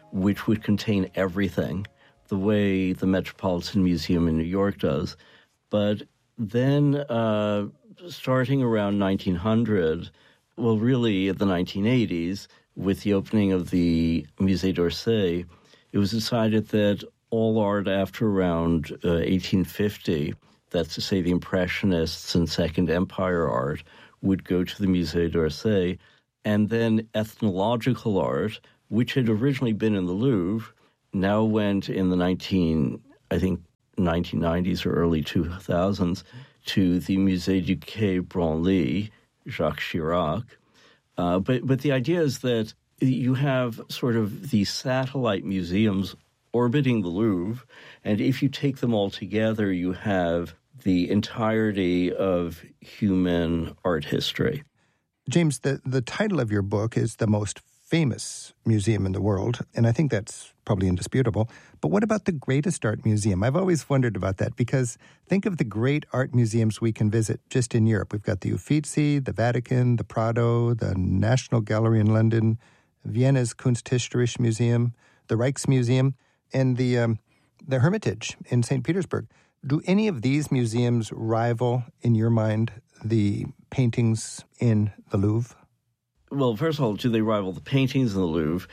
which would contain everything, the way the Metropolitan Museum in New York does. But then uh, starting around nineteen hundred, well, really the nineteen eighties, with the opening of the Musée d'Orsay, it was decided that all art after around uh, eighteen fifty, that's to say the Impressionists and Second Empire art, would go to the Musée d'Orsay, and then ethnological art, which had originally been in the Louvre, now went in the nineteen, I think, nineteen nineties or early two thousands to the Musée du Quai Branly, Jacques Chirac. Uh, but but the idea is that you have sort of these satellite museums orbiting the Louvre, and if you take them all together, you have the entirety of human art history. James, the, the title of your book is The Most Famous Museum in the World, and I think that's probably indisputable. But what about the greatest art museum? I've always wondered about that, because think of the great art museums we can visit just in Europe. We've got the Uffizi, the Vatican, the Prado, the National Gallery in London, Vienna's Kunsthistorische Museum, the Rijksmuseum, and the um, the Hermitage in Saint Petersburg. Do any of these museums rival, in your mind, the paintings in the Louvre? Well, first of all, do they rival the paintings in the Louvre?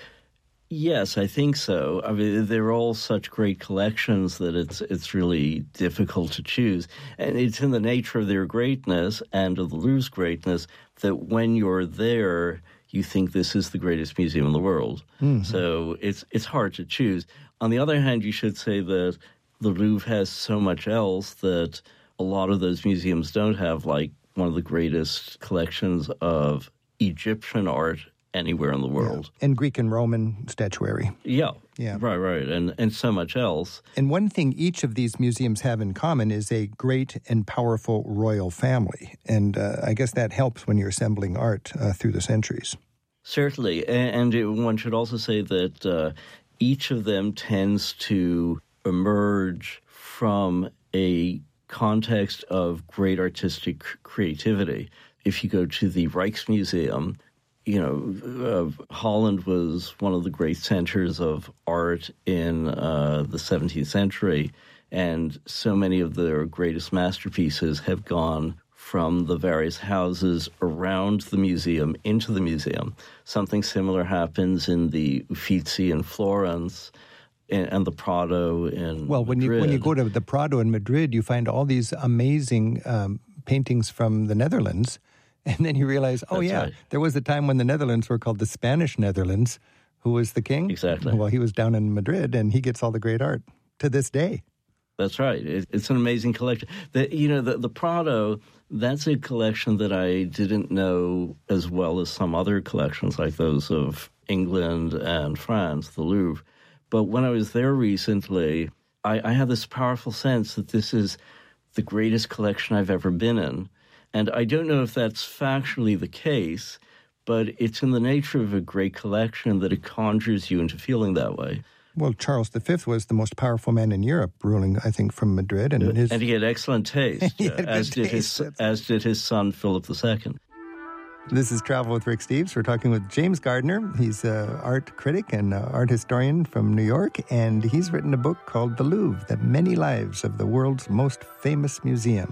Yes, I think so. I mean, they're all such great collections that it's it's really difficult to choose. And it's in the nature of their greatness and of the Louvre's greatness that when you're there, you think this is the greatest museum in the world. Mm-hmm. So it's it's hard to choose. On the other hand, you should say that the Louvre has so much else that a lot of those museums don't have, like one of the greatest collections of Egyptian art anywhere in the world. Yeah. And Greek and Roman statuary. Yeah. Yeah. Right, right. And and so much else. And one thing each of these museums have in common is a great and powerful royal family. And uh, I guess that helps when you're assembling art uh, through the centuries. Certainly. And, and it, one should also say that uh, each of them tends to emerge from a context of great artistic creativity. If you go to the Rijksmuseum, you know, uh, Holland was one of the great centers of art in uh, the seventeenth century, and so many of their greatest masterpieces have gone from the various houses around the museum into the museum. Something similar happens in the Uffizi in Florence and, and the Prado in Well, when Madrid. you when you go to the Prado in Madrid, you find all these amazing um, paintings from the Netherlands. And then you realize, oh, That's yeah, right. there was a time when the Netherlands were called the Spanish Netherlands. Who was the king? Exactly. Well, he was down in Madrid, and he gets all the great art to this day. That's right. It, it's an amazing collection. The, you know, the, the Prado, that's a collection that I didn't know as well as some other collections like those of England and France, the Louvre. But when I was there recently, I, I had this powerful sense that this is the greatest collection I've ever been in. And I don't know if that's factually the case, but it's in the nature of a great collection that it conjures you into feeling that way. Well, Charles the Fifth was the most powerful man in Europe, ruling, I think, from Madrid. And, his... and he had excellent taste, he had as did taste. his as did his son, Philip the Second. This is Travel with Rick Steves. We're talking with James Gardner. He's an art critic and uh, art historian from New York, and he's written a book called The Louvre, The Many Lives of the World's Most Famous Museum.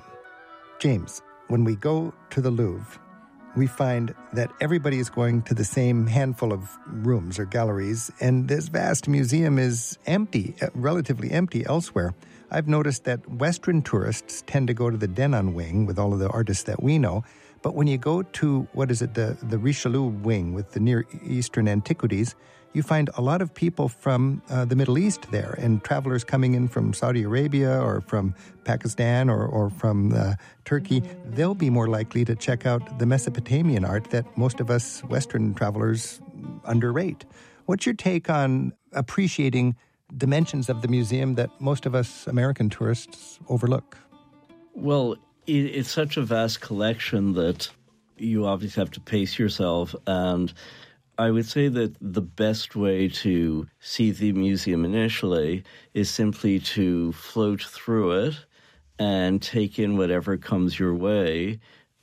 James, when we go to the Louvre, we find that everybody is going to the same handful of rooms or galleries, and this vast museum is empty, relatively empty elsewhere. I've noticed that Western tourists tend to go to the Denon wing with all of the artists that we know, but when you go to, what is it, the, the Richelieu wing with the Near Eastern antiquities, you find a lot of people from uh, the Middle East there, and travelers coming in from Saudi Arabia or from Pakistan or, or from uh, Turkey. They'll be more likely to check out the Mesopotamian art that most of us Western travelers underrate. What's your take on appreciating dimensions of the museum that most of us American tourists overlook? Well, it, it's such a vast collection that you obviously have to pace yourself, and I would say that the best way to see the museum initially is simply to float through it and take in whatever comes your way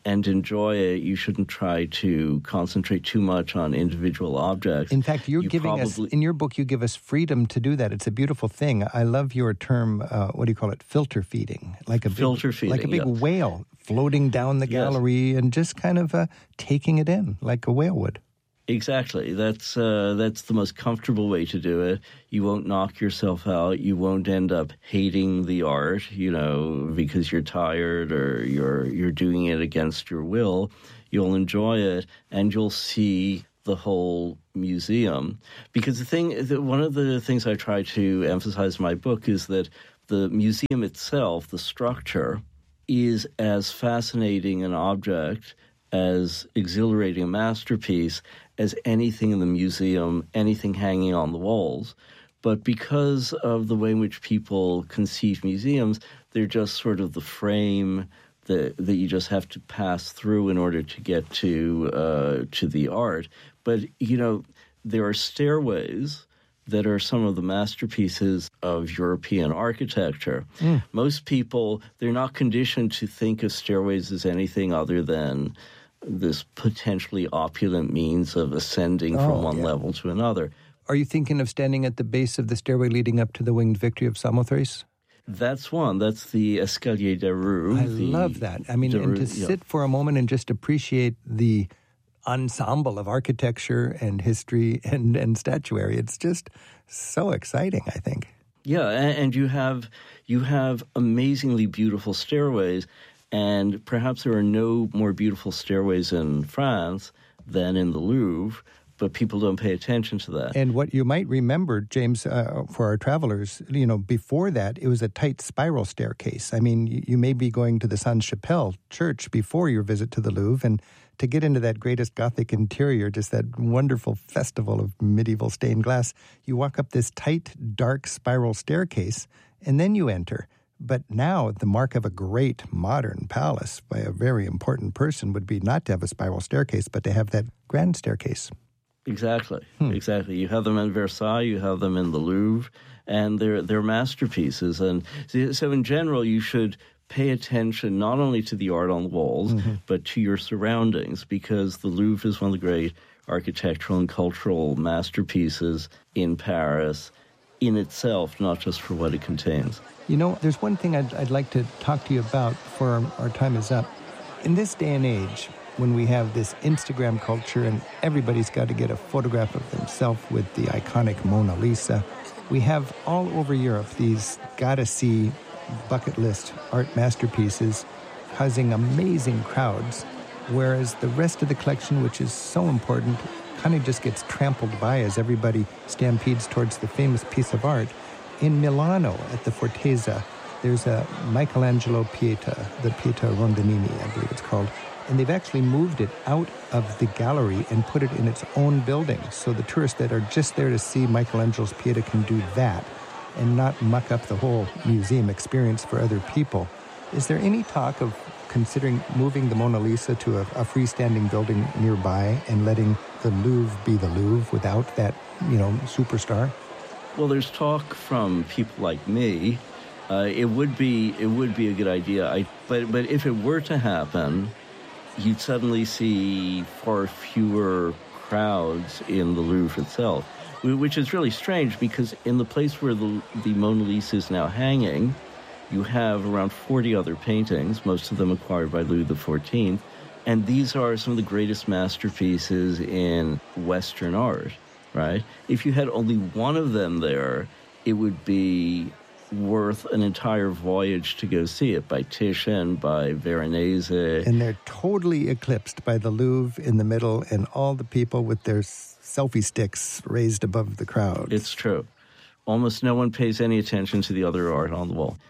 and enjoy it, you shouldn't try to concentrate too much on individual objects. In fact, you're you giving probably, us, in your book, you give us freedom to do that. It's a beautiful thing. I love your term, uh, what do you call it, filter feeding. Like a filter big, feeding, like a big yes. whale floating down the gallery yes. and just kind of uh, taking it in like a whale would. Exactly. That's uh, that's the most comfortable way to do it. You won't knock yourself out. You won't end up hating the art, you know, because you're tired or you're you're doing it against your will. You'll enjoy it, and you'll see the whole museum. Because the thing, the, one of the things I try to emphasize in my book is that the museum itself, the structure, is as fascinating an object, as exhilarating a masterpiece as anything in the museum, anything hanging on the walls. But because of the way in which people conceive museums, they're just sort of the frame that, that you just have to pass through in order to get to uh, to the art. But, you know, there are stairways that are some of the masterpieces of European architecture. Mm. Most people, they're not conditioned to think of stairways as anything other than this potentially opulent means of ascending oh, from one yeah. level to another. Are you thinking of standing at the base of the stairway leading up to the Winged Victory of Samothrace? That's one. That's the Escalier des Roues. I love that. I mean, and to yeah. sit for a moment and just appreciate the ensemble of architecture and history and, and statuary. It's just so exciting, I think. Yeah, and, and you have you have amazingly beautiful stairways. And perhaps there are no more beautiful stairways in France than in the Louvre, but people don't pay attention to that. And what you might remember, James, uh, for our travelers, you know, before that, it was a tight spiral staircase. I mean, you, you may be going to the Sainte-Chapelle church before your visit to the Louvre, and to get into that greatest Gothic interior, just that wonderful festival of medieval stained glass, you walk up this tight, dark spiral staircase, and then you enter. But now the mark of a great modern palace by a very important person would be not to have a spiral staircase, but to have that grand staircase. Exactly, hmm. exactly. You have them in Versailles, you have them in the Louvre, and they're they're masterpieces. And so in general, you should pay attention not only to the art on the walls, mm-hmm. but to your surroundings, because the Louvre is one of the great architectural and cultural masterpieces in Paris in itself, not just for what it contains. You know, there's one thing I'd, I'd like to talk to you about before our, our time is up. In this day and age, when we have this Instagram culture and everybody's got to get a photograph of themselves with the iconic Mona Lisa, we have all over Europe these gotta-see bucket list art masterpieces causing amazing crowds, whereas the rest of the collection, which is so important, kind of just gets trampled by as everybody stampedes towards the famous piece of art. In Milano, at the Fortezza, there's a Michelangelo Pieta, the Pieta Rondinini, I believe it's called, and they've actually moved it out of the gallery and put it in its own building, so the tourists that are just there to see Michelangelo's Pieta can do that and not muck up the whole museum experience for other people. Is there any talk of considering moving the Mona Lisa to a, a freestanding building nearby and letting the Louvre be the Louvre without that, you know, superstar? Well, there's talk from people like me. Uh, it would be it would be a good idea. I, but but if it were to happen, you'd suddenly see far fewer crowds in the Louvre itself, which is really strange because in the place where the the Mona Lisa is now hanging, you have around forty other paintings, most of them acquired by Louis the fourteenth, and these are some of the greatest masterpieces in Western art. Right? If you had only one of them there, it would be worth an entire voyage to go see it, by Titian, by Veronese. And they're totally eclipsed by the Louvre in the middle and all the people with their selfie sticks raised above the crowd. It's true. Almost no one pays any attention to the other art on the wall.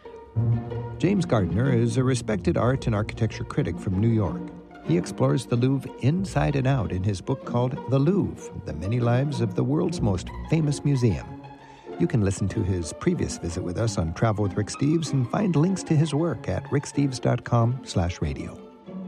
James Gardner is a respected art and architecture critic from New York. He explores the Louvre inside and out in his book called The Louvre, The Many Lives of the World's Most Famous Museum. You can listen to his previous visit with us on Travel with Rick Steves and find links to his work at ricksteves.com slash radio.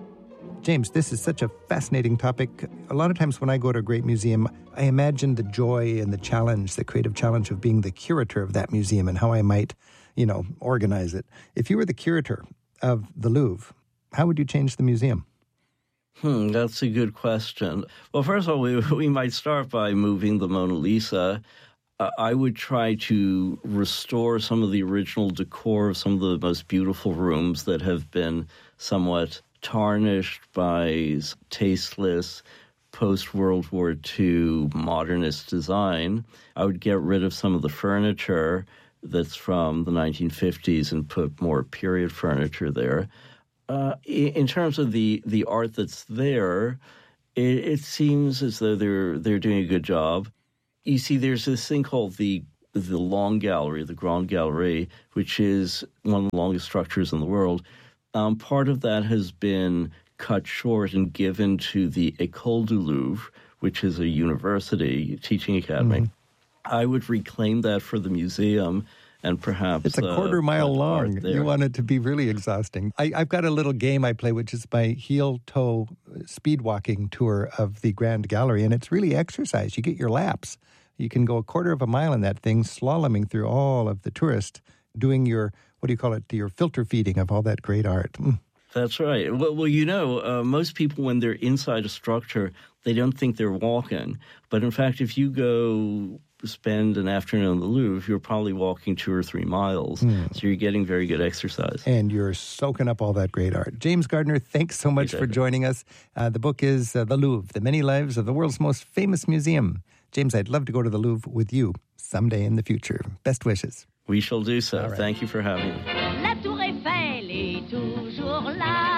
James, this is such a fascinating topic. A lot of times when I go to a great museum, I imagine the joy and the challenge, the creative challenge of being the curator of that museum and how I might, you know, organize it. If you were the curator of the Louvre, how would you change the museum? Hmm, that's a good question. Well, first of all, we, we might start by moving the Mona Lisa. Uh, I would try to restore some of the original decor of some of the most beautiful rooms that have been somewhat tarnished by tasteless post-World War Two modernist design. I would get rid of some of the furniture that's from the nineteen fifties and put more period furniture there. Uh, in terms of the, the art that's there, it, it seems as though they're they're doing a good job. You see, there's this thing called the the Long Gallery, the Grand Gallery, which is one of the longest structures in the world. Um, part of that has been cut short and given to the École du Louvre, which is a university teaching academy. Mm-hmm. I would reclaim that for the museum. And perhaps it's a quarter uh, mile long. You want it to be really exhausting. I, I've got a little game I play, which is my heel-toe speed walking tour of the Grand Gallery, and it's really exercise. You get your laps. You can go a quarter of a mile in that thing, slaloming through all of the tourists, doing your, what do you call it, your filter feeding of all that great art. Mm. That's right. Well, well you know, uh, most people, when they're inside a structure, they don't think they're walking. But in fact, if you go spend an afternoon in the Louvre, you're probably walking two or three miles. Mm. So you're getting very good exercise. And you're soaking up all that great art. James Gardner, thanks so much for joining us. Uh, the book is uh, The Louvre, The Many Lives of the World's Most Famous Museum. James, I'd love to go to the Louvre with you someday in the future. Best wishes. We shall do so. Right. Thank you for having me. La Tour Eiffel est toujours là.